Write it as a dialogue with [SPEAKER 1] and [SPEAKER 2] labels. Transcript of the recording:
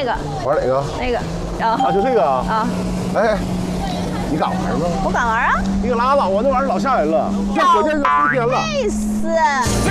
[SPEAKER 1] 那个，
[SPEAKER 2] 玩哪个？
[SPEAKER 1] 那个，啊
[SPEAKER 2] 啊，就这个啊。
[SPEAKER 1] 啊，
[SPEAKER 2] 哎，你敢玩吗？
[SPEAKER 1] 我敢玩啊！
[SPEAKER 2] 你可拉倒，我那玩意儿老吓人了，这火箭就飞天了。
[SPEAKER 1] 累死！